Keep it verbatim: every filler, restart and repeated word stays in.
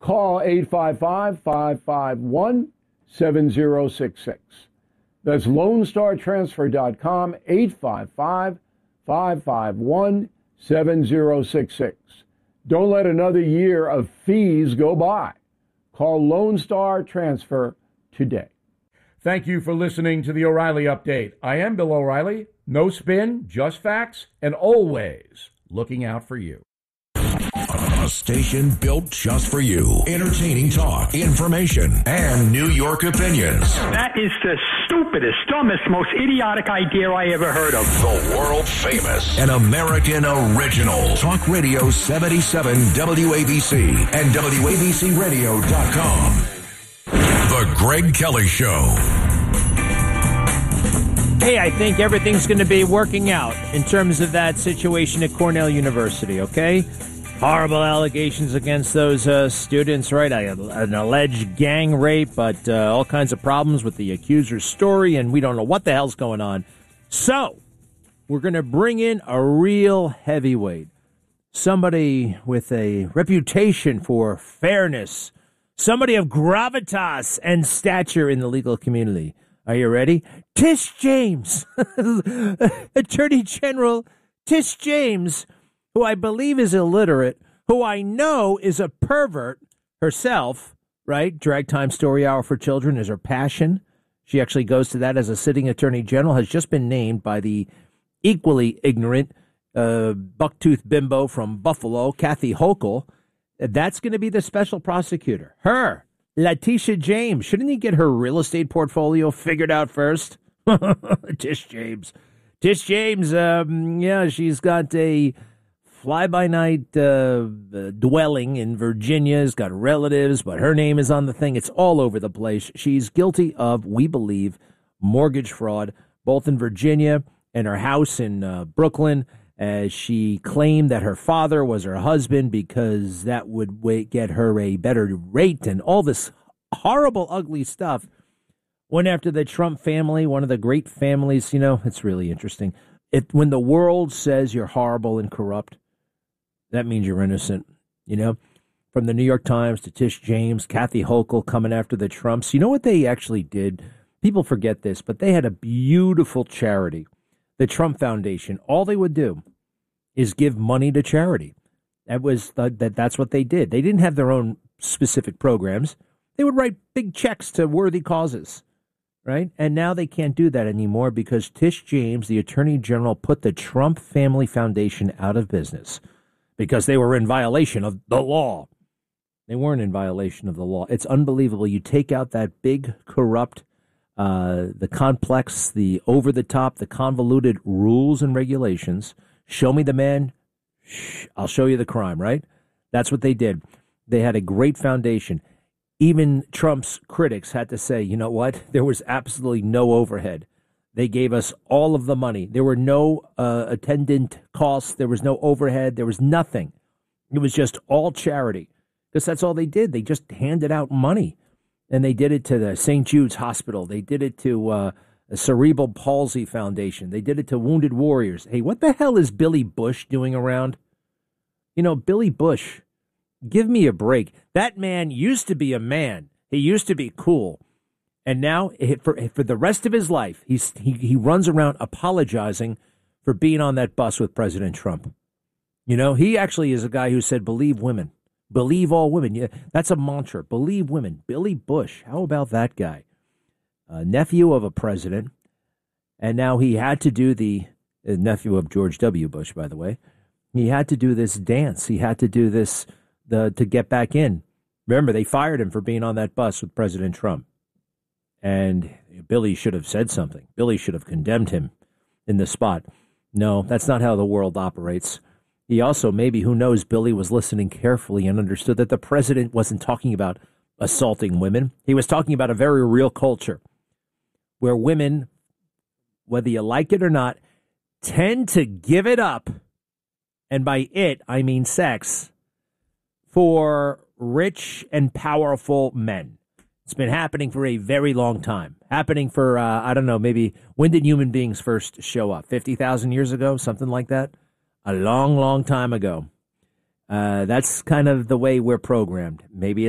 call eight five five, five five one, seven zero six six. That's lone star transfer dot com, eight five five, five five one, seven zero six six. Don't let another year of fees go by. Call Lone Star Transfer today. Thank you for listening to the O'Reilly Update. I am Bill O'Reilly. No spin, just facts, and always looking out for you. A station built just for you. Entertaining talk, information, and New York opinions. That is the stupidest, dumbest, most idiotic idea I ever heard of. The world famous and American original. Talk Radio seventy-seven W A B C and W A B C radio dot com. The Greg Kelly Show. Hey, I think everything's going to be working out in terms of that situation at Cornell University, okay? Horrible allegations against those uh, students, right? I, an alleged gang rape, but uh, all kinds of problems with the accuser's story, and we don't know what the hell's going on. So, we're going to bring in a real heavyweight, somebody with a reputation for fairness, somebody of gravitas and stature in the legal community. Are you ready? Tish James, Attorney General Tish James, who I believe is illiterate, who I know is a pervert herself, right? Drag Time Story Hour for Children is her passion. She actually goes to that as a sitting attorney general, has just been named by the equally ignorant uh, bucktooth bimbo from Buffalo, Kathy Hochul. That's going to be the special prosecutor. Her, Letitia James. Shouldn't he get her real estate portfolio figured out first? Tish James. Tish James, um, yeah, she's got a fly-by-night uh, dwelling in Virginia, has got relatives, but her name is on the thing. It's all over the place. She's guilty of, we believe, mortgage fraud, both in Virginia and her house in uh, Brooklyn, as she claimed that her father was her husband because that would wait, get her a better rate, and all this horrible, ugly stuff went after the Trump family, one of the great families. You know, it's really interesting. It, when the world says you're horrible and corrupt, that means you're innocent, you know? From the New York Times to Tish James, Kathy Hochul coming after the Trumps. You know what they actually did? People forget this, but they had a beautiful charity, the Trump Foundation. All they would do is give money to charity. That was the, that. That's what they did. They didn't have their own specific programs. They would write big checks to worthy causes, right? And now they can't do that anymore because Tish James, the Attorney General, put the Trump Family Foundation out of business because they were in violation of the law. They weren't in violation of the law. It's unbelievable. You take out that big, corrupt, uh, the complex, the over-the-top, the convoluted rules and regulations. Show me the man, shh, I'll show you the crime, right? That's what they did. They had a great foundation. Even Trump's critics had to say, you know what? There was absolutely no overhead. They gave us all of the money. There were no uh, attendant costs. There was no overhead. There was nothing. It was just all charity because that's all they did. They just handed out money. And they did it to the Saint Jude's Hospital. They did it to uh, the Cerebral Palsy Foundation. They did it to Wounded Warriors. Hey, what the hell is Billy Bush doing around? You know, Billy Bush, give me a break. That man used to be a man. He used to be cool. And now, for for the rest of his life, he's he, he runs around apologizing for being on that bus with President Trump. You know, he actually is a guy who said, believe women. Believe all women. Yeah, that's a mantra. Believe women. Billy Bush. How about that guy? A nephew of a president. And now he had to do the, the nephew of George W. Bush, by the way. He had to do this dance. He had to do this the to get back in. Remember, they fired him for being on that bus with President Trump. And Billy should have said something. Billy should have condemned him in the spot. No, that's not how the world operates. He also, maybe, who knows, Billy was listening carefully and understood that the president wasn't talking about assaulting women. He was talking about a very real culture where women, whether you like it or not, tend to give it up, and by it, I mean sex, for rich and powerful men. It's been happening for a very long time. Happening for, uh, I don't know, maybe, when did human beings first show up? fifty thousand years ago? Something like that? A long, long time ago. Uh, that's kind of the way we're programmed. Maybe